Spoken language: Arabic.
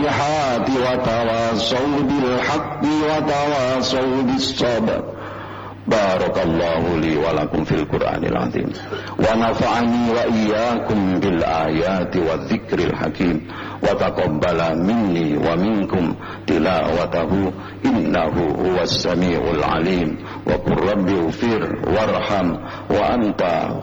الصالحات وتواصوا بالحق وتواصوا بالصبر. بارك الله لي ولكم في القرآن العظيم ونفعني وإياكم بالآيات والذكر الحكيم وتقبل مني ومنكم تلاوته إنه هو السميع العليم وقل رب اغفر وارحم وأنت